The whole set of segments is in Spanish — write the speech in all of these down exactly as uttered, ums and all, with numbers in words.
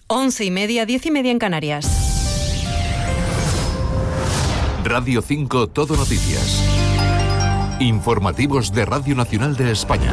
Once y media, diez y media en Canarias. Radio cinco Todo Noticias. Informativos de Radio Nacional de España.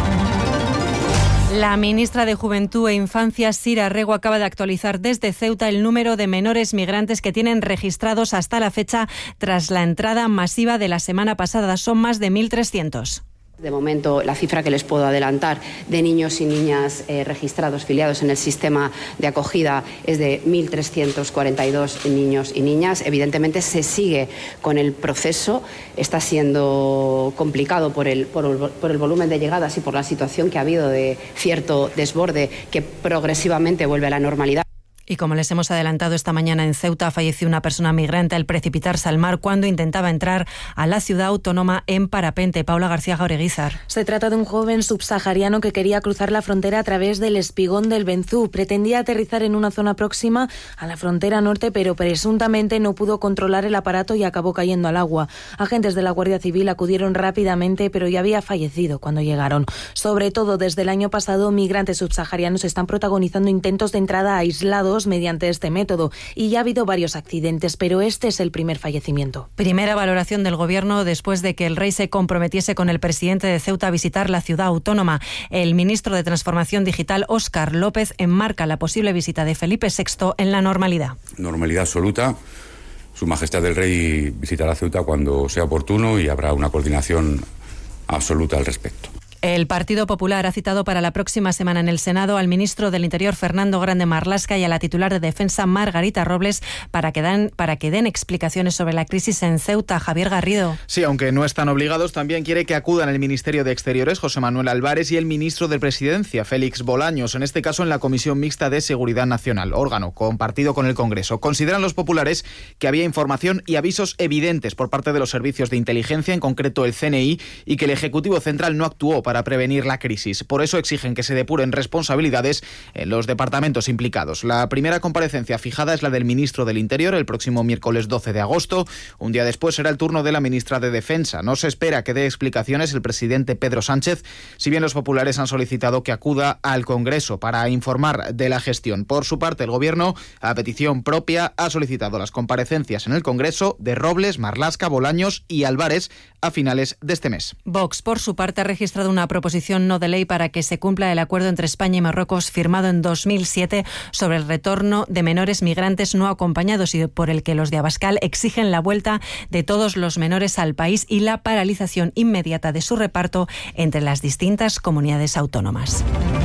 La ministra de Juventud e Infancia, Sira Rego, acaba de actualizar desde Ceuta el número de menores migrantes que tienen registrados hasta la fecha tras la entrada masiva de la semana pasada. Son más de mil trescientos. De momento, la cifra que les puedo adelantar de niños y niñas eh, registrados, filiados en el sistema de acogida, es de mil trescientos cuarenta y dos niños y niñas. Evidentemente, se sigue con el proceso. Está siendo complicado por el, por, el, por el volumen de llegadas y por la situación que ha habido de cierto desborde que progresivamente vuelve a la normalidad. Y como les hemos adelantado esta mañana, en Ceuta falleció una persona migrante al precipitarse al mar cuando intentaba entrar a la ciudad autónoma en parapente. Paula García Jaureguizar. Se trata de un joven subsahariano que quería cruzar la frontera a través del espigón del Benzú. Pretendía aterrizar en una zona próxima a la frontera norte, pero presuntamente no pudo controlar el aparato y acabó cayendo al agua. Agentes de la Guardia Civil acudieron rápidamente, pero ya había fallecido cuando llegaron. Sobre todo desde el año pasado, migrantes subsaharianos están protagonizando intentos de entrada aislados mediante este método y ya ha habido varios accidentes, pero este es el primer fallecimiento. Primera valoración del Gobierno después de que el rey se comprometiese con el presidente de Ceuta a visitar la ciudad autónoma. El ministro de Transformación Digital, Óscar López, enmarca la posible visita de Felipe sexto en la normalidad. Normalidad absoluta. Su Majestad el Rey visitará Ceuta cuando sea oportuno y habrá una coordinación absoluta al respecto. El Partido Popular ha citado para la próxima semana en el Senado al ministro del Interior, Fernando Grande Marlaska, y a la titular de Defensa, Margarita Robles, para que, dan, para que den explicaciones sobre la crisis en Ceuta. Javier Garrido. Sí, aunque no están obligados, también quiere que acudan el Ministerio de Exteriores, José Manuel Álvarez, y el ministro de Presidencia, Félix Bolaños, en este caso en la Comisión Mixta de Seguridad Nacional, órgano compartido con el Congreso. Consideran los populares que había información y avisos evidentes por parte de los servicios de inteligencia, en concreto el C N I, y que el Ejecutivo Central no actuó para prevenir la crisis. Por eso exigen que se depuren responsabilidades en los departamentos implicados. La primera comparecencia fijada es la del ministro del Interior el próximo miércoles doce de agosto. Un día después será el turno de la ministra de Defensa. No se espera que dé explicaciones el presidente Pedro Sánchez, si bien los populares han solicitado que acuda al Congreso para informar de la gestión. Por su parte, el Gobierno, a petición propia, ha solicitado las comparecencias en el Congreso de Robles, Marlaska, Bolaños y Álvarez a finales de este mes. Vox, por su parte, ha registrado una proposición no de ley para que se cumpla el acuerdo entre España y Marruecos firmado en dos mil siete sobre el retorno de menores migrantes no acompañados y por el que los de Abascal exigen la vuelta de todos los menores al país y la paralización inmediata de su reparto entre las distintas comunidades autónomas.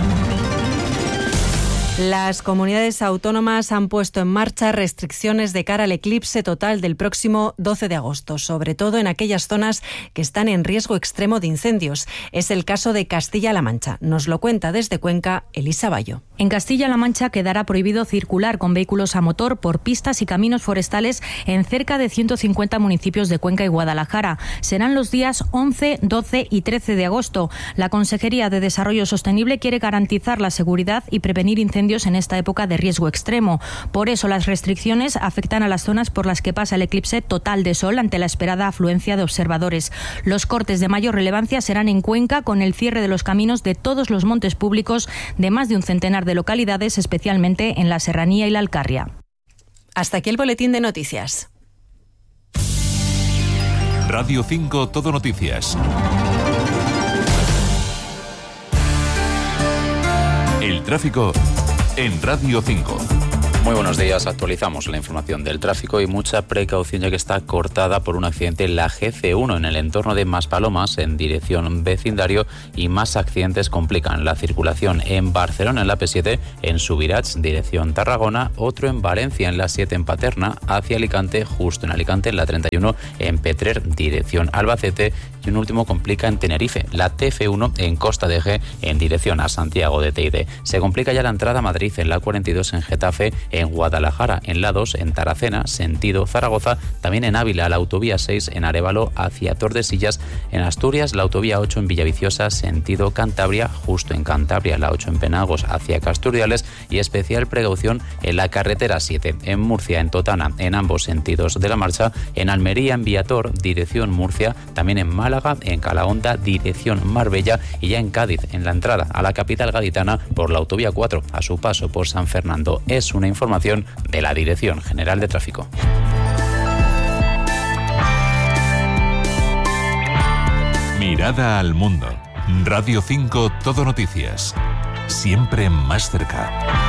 Las comunidades autónomas han puesto en marcha restricciones de cara al eclipse total del próximo doce de agosto, sobre todo en aquellas zonas que están en riesgo extremo de incendios. Es el caso de Castilla-La Mancha. Nos lo cuenta desde Cuenca Elisa Bayo. En Castilla-La Mancha quedará prohibido circular con vehículos a motor por pistas y caminos forestales en cerca de ciento cincuenta municipios de Cuenca y Guadalajara. Serán los días once, doce y trece de agosto. La Consejería de Desarrollo Sostenible quiere garantizar la seguridad y prevenir incendios en esta época de riesgo extremo. Por eso las restricciones afectan a las zonas por las que pasa el eclipse total de sol ante la esperada afluencia de observadores. Los cortes de mayor relevancia serán en Cuenca, con el cierre de los caminos de todos los montes públicos de más de un centenar de localidades, especialmente en la Serranía y la Alcarria. Hasta aquí el boletín de noticias. Radio cinco Todo Noticias. El tráfico en Radio cinco. Muy buenos días, actualizamos la información del tráfico y mucha precaución ya que está cortada por un accidente en la G C uno en el entorno de Maspalomas en dirección vecindario y más accidentes complican la circulación en Barcelona en la P siete, en Subirats dirección Tarragona, otro en Valencia en la siete en Paterna hacia Alicante, justo en Alicante en la treinta y uno en Petrer dirección Albacete y un último complica en Tenerife, la T F uno en Costa de G en dirección a Santiago de Teide. Se complica ya la entrada a Madrid en la cuarenta y dos en Getafe en Guadalajara, en la dos, en Taracena, sentido Zaragoza, también en Ávila, la autovía seis, en Arévalo, hacia Tordesillas, en Asturias, la autovía ocho, en Villaviciosa, sentido Cantabria, justo en Cantabria, la ocho, en Penagos, hacia Casturdiales, y especial precaución en la carretera siete, en Murcia, en Totana, en ambos sentidos de la marcha, en Almería, en Viator, dirección Murcia, también en Málaga, en Calahonda, dirección Marbella, y ya en Cádiz, en la entrada a la capital gaditana por la autovía cuatro, a su paso por San Fernando. Es una información de la Dirección General de Tráfico. Mirada al mundo. Radio cinco, Todo Noticias. Siempre más cerca.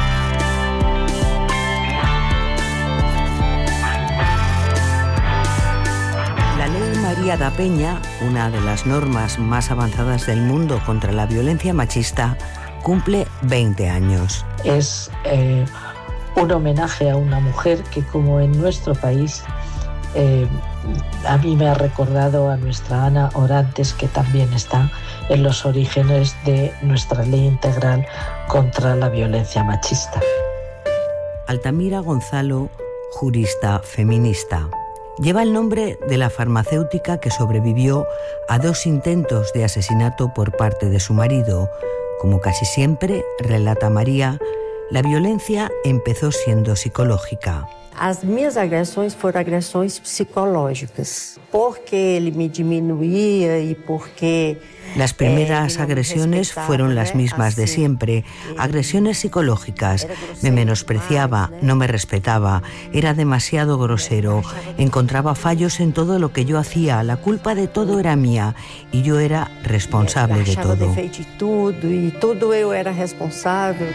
La Ley María da Peña, una de las normas más avanzadas del mundo contra la violencia machista, cumple veinte años. Es eh, un homenaje a una mujer que, como en nuestro país, eh, a mí me ha recordado a nuestra Ana Orantes, que también está en los orígenes de nuestra ley integral contra la violencia machista. Altamira Gonzalo, jurista feminista. Lleva el nombre de la farmacéutica que sobrevivió a dos intentos de asesinato por parte de su marido. Como casi siempre, relata María, la violencia empezó siendo psicológica. As minhas agressões foram agressões psicológicas, porque ele me diminuía y porque... Las primeras agresiones fueron las mismas de siempre, agresiones psicológicas. Me menospreciaba, no me respetaba, era demasiado grosero, encontraba fallos en todo lo que yo hacía, la culpa de todo era mía y yo era responsable de todo. Y todo yo era responsable.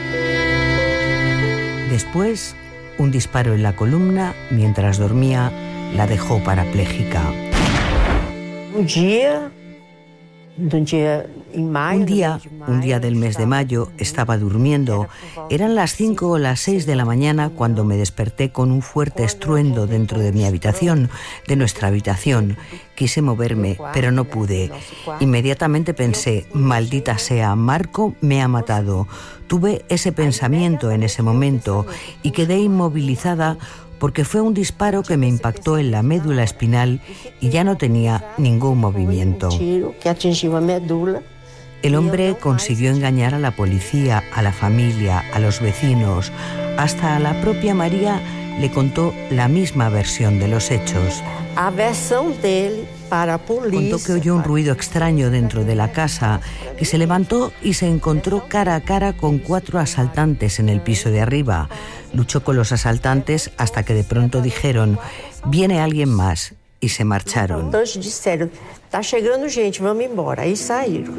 Después, un disparo en la columna mientras dormía la dejó parapléjica. Un día, un día, un día, un día del mes de mayo, estaba durmiendo. Eran las cinco o las seis de la mañana cuando me desperté con un fuerte estruendo dentro de mi habitación, de nuestra habitación. Quise moverme, pero no pude. Inmediatamente pensé, maldita sea, Marco me ha matado. Tuve ese pensamiento en ese momento y quedé inmovilizada porque fue un disparo que me impactó en la médula espinal y ya no tenía ningún movimiento. El hombre consiguió engañar a la policía, a la familia, a los vecinos. Hasta a la propia María le contó la misma versión de los hechos. A versión de él para policía. Contó que oyó un ruido extraño dentro de la casa, que se levantó y se encontró cara a cara con cuatro asaltantes en el piso de arriba. Luchó con los asaltantes hasta que de pronto dijeron, viene alguien más, y se marcharon. Entonces dijeron, está llegando gente, vamos embora, y salieron.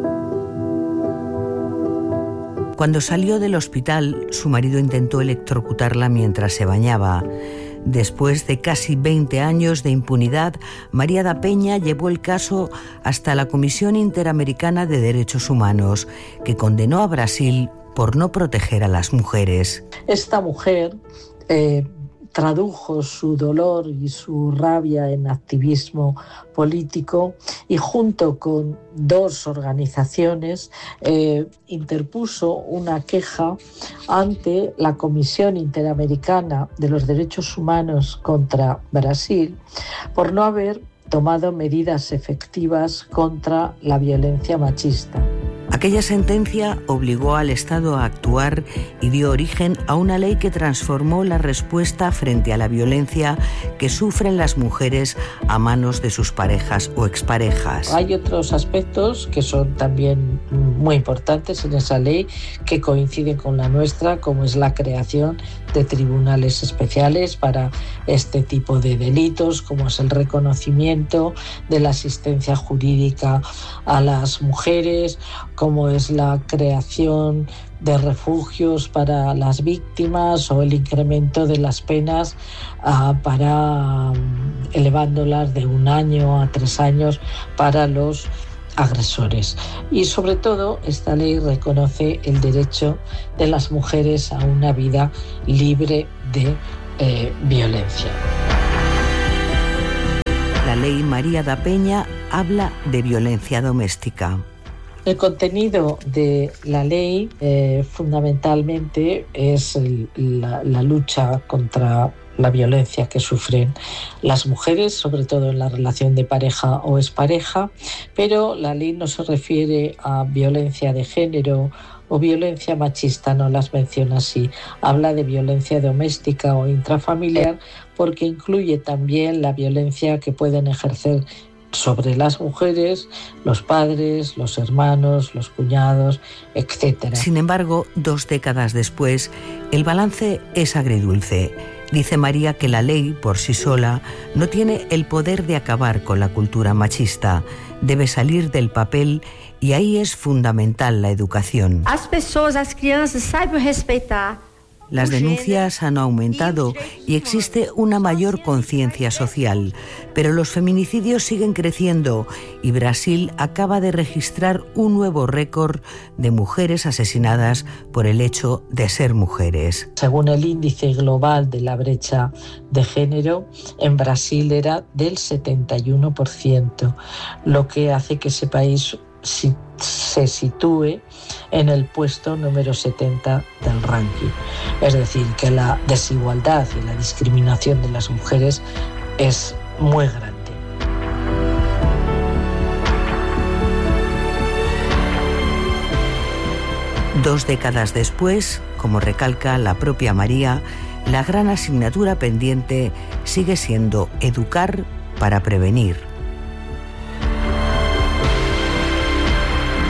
Cuando salió del hospital, su marido intentó electrocutarla mientras se bañaba. Después de casi veinte años de impunidad, María da Peña llevó el caso hasta la Comisión Interamericana de Derechos Humanos, que condenó a Brasil por no proteger a las mujeres. Esta mujer eh, tradujo su dolor y su rabia en activismo político y junto con dos organizaciones eh, interpuso una queja ante la Comisión Interamericana de los Derechos Humanos contra Brasil por no haber tomado medidas efectivas contra la violencia machista. Aquella sentencia obligó al Estado a actuar y dio origen a una ley que transformó la respuesta frente a la violencia que sufren las mujeres a manos de sus parejas o exparejas. Hay otros aspectos que son también muy importantes en esa ley que coinciden con la nuestra, como es la creación de tribunales especiales para este tipo de delitos, como es el reconocimiento de la asistencia jurídica a las mujeres, como es la creación de refugios para las víctimas o el incremento de las penas uh, para um, elevándolas de un año a tres años para los agresores. Y sobre todo, esta ley reconoce el derecho de las mujeres a una vida libre de eh, violencia. La ley María da Peña habla de violencia doméstica. El contenido de la ley eh, fundamentalmente es el, la, la lucha contra la violencia que sufren las mujeres, sobre todo en la relación de pareja o expareja, pero la ley no se refiere a violencia de género o violencia machista, no las menciona así. Habla de violencia doméstica o intrafamiliar porque incluye también la violencia que pueden ejercer sobre las mujeres, los padres, los hermanos, los cuñados, etcétera. Sin embargo, dos décadas después, el balance es agridulce. Dice María que la ley, por sí sola, no tiene el poder de acabar con la cultura machista. Debe salir del papel y ahí es fundamental la educación. As pessoas, as crianças saibam respeitar. Las denuncias han aumentado y existe una mayor conciencia social, pero los feminicidios siguen creciendo y Brasil acaba de registrar un nuevo récord de mujeres asesinadas por el hecho de ser mujeres. Según el índice global de la brecha de género, en Brasil era del setenta y uno por ciento, lo que hace que ese país si, se sitúe en el puesto número setenta del ranking. Es decir, que la desigualdad y la discriminación de las mujeres es muy grande. Dos décadas después, como recalca la propia María, la gran asignatura pendiente sigue siendo educar para prevenir.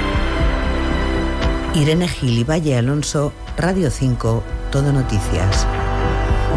Irene Gil y Valle Alonso, Radio cinco, Todo Noticias.